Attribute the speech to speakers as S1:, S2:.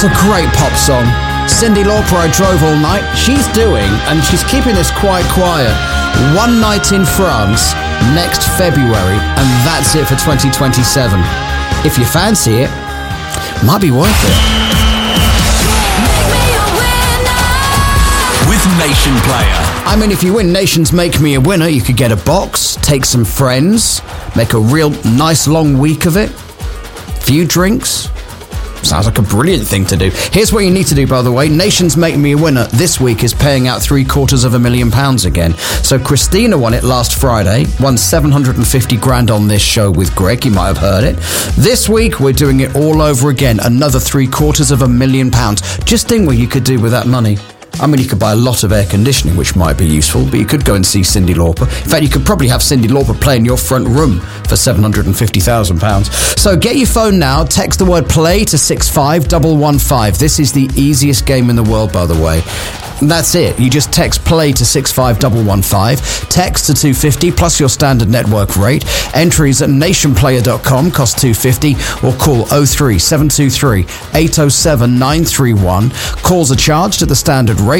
S1: It's a great pop song. Cyndi Lauper, I Drove All Night. She's doing, and she's keeping this quite quiet, One Night in France next February, and that's it for 2027. If you fancy it, might be worth it.
S2: With Nation Player.
S1: I mean, if you win Nation's Make Me a Winner, you could get a box, take some friends, make a real nice long week of it, few drinks. Sounds like a brilliant thing to do. Here's what you need to do, by the way. Nation's Make Me a Winner this week is paying out £750,000 again. So Christina won it last Friday, won 750 grand on this show with Greg. You might have heard it. This week, we're doing it all over again. Another £750,000. Just think what you could do with that money. I mean, you could buy a lot of air conditioning, which might be useful, but you could go and see Cyndi Lauper. In fact, you could probably have Cyndi Lauper play in your front room for £750,000. So get your phone now, text the word play to 65115. This is the easiest game in the world, by the way. And that's it. You just text play to 65115, text to 250 plus your standard network rate. Entries at nationplayer.com cost $2.50 or call 03 723 807 931. Calls are charged at the standard rate.